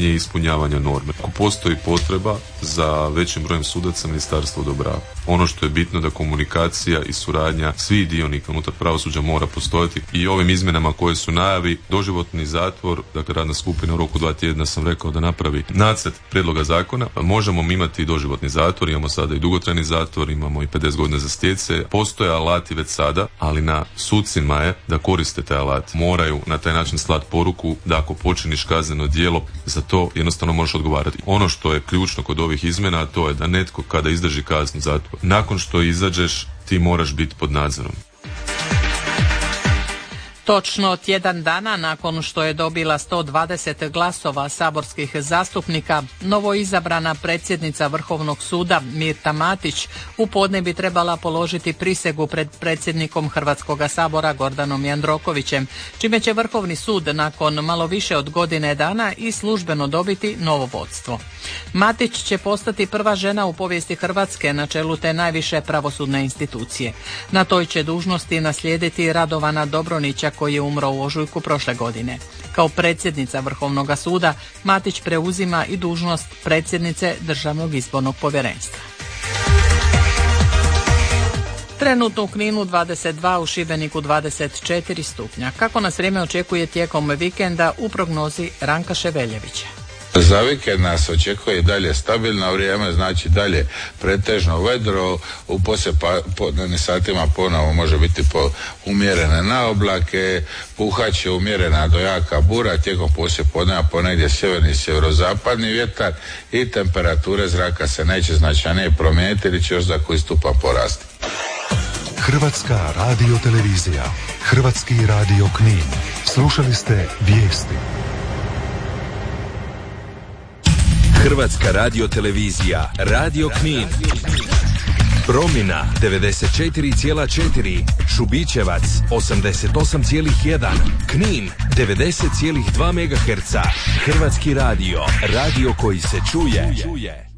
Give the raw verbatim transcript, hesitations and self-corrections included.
pitanje ispunjavanja norme. Ako postoji potreba za većim brojem sudaca, ministarstvo odobrava. Ono što je bitno da komunikacija i suradnja svih dionika unutar pravosuđa mora postojati i ovim izmjenama koje su najavi, doživotni zatvor, dakle radna skupina u roku dva tjedna sam rekao da napravi nacrt prijedloga zakona, pa možemo mi imati i doživotni zatvor, imamo sada i dugotrajni zatvor, imamo i pedeset godina za stjece, postoje alati već sada, ali na sucima je da koriste te alate. Moraju na taj način slati poruku da ako počiniš kazneno djelo, za to jednostavno možeš odgovarati. Ono što je ključno kod ovih izmjena, a to je da netko kada izdrži kaznu zatvor, nakon što izađeš ti moraš biti pod nadzorom. Točno tjedan dana nakon što je dobila sto dvadeset glasova saborskih zastupnika, novoizabrana predsjednica Vrhovnog suda Mirta Matić u podne bi trebala položiti prisegu pred predsjednikom Hrvatskog sabora Gordanom Jandrokovićem, čime će Vrhovni sud nakon malo više od godine dana i službeno dobiti novo vodstvo. Matić će postati prva žena u povijesti Hrvatske na čelu te najviše pravosudne institucije. Na toj će dužnosti naslijediti Radovana Dobronića koji je umro u ožujku prošle godine. Kao predsjednica Vrhovnog suda Matić preuzima i dužnost predsjednice Državnog izbornog povjerenstva. Trenutno u Kninu dvadeset dva, u Šibeniku dvadeset četiri stupnja. Kako nas vrijeme očekuje tijekom vikenda u prognozi Ranka Ševeljevića. Za vikend nas očekuje dalje stabilno vrijeme, znači dalje pretežno vedro, u poslijepodnevnim satima ponovo može biti po umjerene naoblake, puhat će umjerena do jaka bura, tijekom poslijepodneva ponegdje sjeverni i sjeverozapadni vjetar i temperature zraka se neće značajnije promijeniti ili će još za koji stupanj porasti. Hrvatska radiotelevizija, Hrvatski radio Knin. Slušali ste vijesti. Hrvatska radiotelevizija, Radio Knin. Promjena devedeset četiri zarez četiri, Šubićevac osamdeset osam zarez jedan, Knin devedeset zarez dva megaherca. Hrvatski radio, radio koji se čuje.